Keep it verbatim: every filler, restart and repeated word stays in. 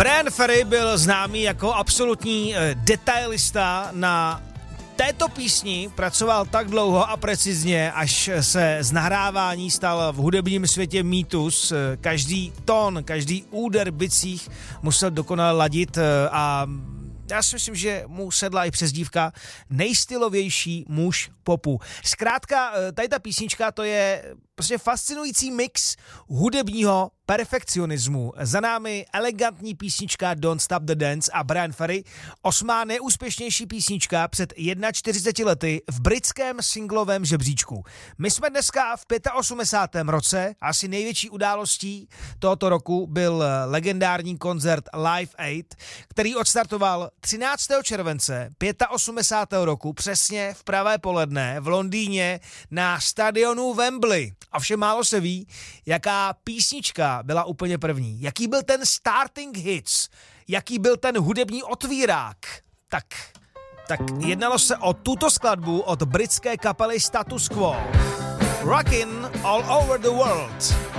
Bryan Ferry byl známý jako absolutní detailista na této písni, pracoval tak dlouho a precizně, až se z nahrávání stal v hudebním světě mýtus. Každý tón, každý úder bicích musel dokonale ladit a já si myslím, že mu sedla i přezdívka nejstylovější muž popu. Zkrátka, tady ta písnička, to je prostě fascinující mix hudebního perfekcionismu. Za námi elegantní písnička Don't Stop the Dance a Bryan Ferry, osmá nejúspěšnější písnička před čtyřiceti jednoho lety v britském singlovém žebříčku. My jsme dneska v osmdesátém pátém roce, asi největší událostí tohoto roku byl legendární koncert Live Aid, který odstartoval třináctého července osmdesátého pátého roku přesně v pravé poledne v Londýně na stadionu Wembley. A vše málo se ví, jaká písnička byla úplně první. Jaký byl ten starting hits? Jaký byl ten hudební otvírák? Tak, tak jednalo se o tuto skladbu od britské kapely Status Quo. Rockin' all over the world.